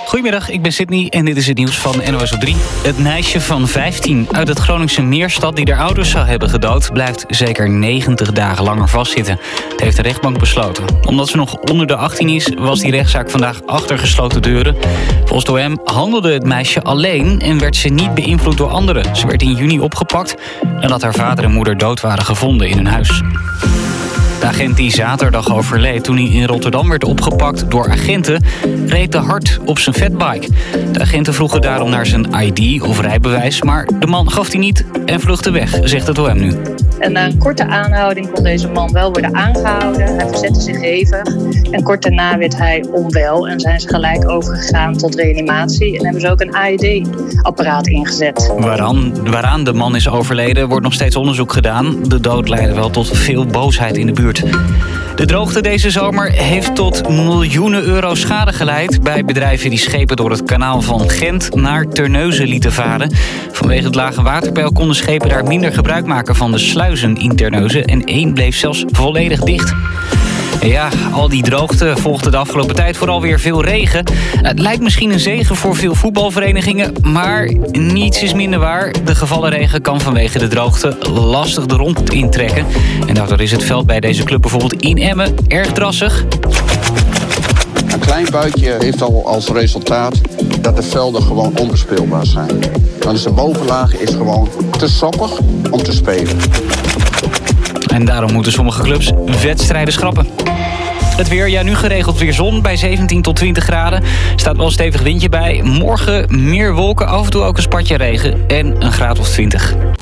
Goedemiddag, ik ben Sydney en dit is het nieuws van NOS op 3. Het meisje van 15 uit het Groningse Meerstad die haar ouders zou hebben gedood, blijft zeker 90 dagen langer vastzitten. Dat heeft de rechtbank besloten. Omdat ze nog onder de 18 is, was die rechtszaak vandaag achter gesloten deuren. Volgens de OM handelde het meisje alleen en werd ze niet beïnvloed door anderen. Ze werd in juni opgepakt nadat haar vader en moeder dood waren gevonden in hun huis. De agent die zaterdag overleed toen hij in Rotterdam werd opgepakt door agenten, reed te hard op zijn fatbike. De agenten vroegen daarom naar zijn ID of rijbewijs, maar de man gaf die niet en vluchtte weg, zegt het OM nu. En na een korte aanhouding kon deze man wel worden aangehouden. Hij verzette zich hevig. En kort daarna werd hij onwel en zijn ze gelijk overgegaan tot reanimatie. En hebben ze ook een AED-apparaat ingezet. Waaraan de man is overleden wordt nog steeds onderzoek gedaan. De dood leidde wel tot veel boosheid in de buurt. De droogte deze zomer heeft tot miljoenen euro schade geleid bij bedrijven die schepen door het kanaal van Gent naar Terneuzen lieten varen. Vanwege het lage waterpeil konden schepen daar minder gebruik maken van de sluizen in Terneuzen en één bleef zelfs volledig dicht. Ja, al die droogte volgde de afgelopen tijd vooral weer veel regen. Het lijkt misschien een zegen voor veel voetbalverenigingen, maar niets is minder waar. De gevallen regen kan vanwege de droogte lastig de rond intrekken. En daardoor is het veld bij deze club bijvoorbeeld in Emmen erg drassig. Een klein buitje heeft al als resultaat dat de velden gewoon onbespeelbaar zijn. Dus de bovenlaag is gewoon te sappig om te spelen. En daarom moeten sommige clubs wedstrijden schrappen. Het weer, ja, nu geregeld weer zon bij 17 tot 20 graden. Staat wel een stevig windje bij. Morgen meer wolken, af en toe ook een spatje regen en een graad of 20.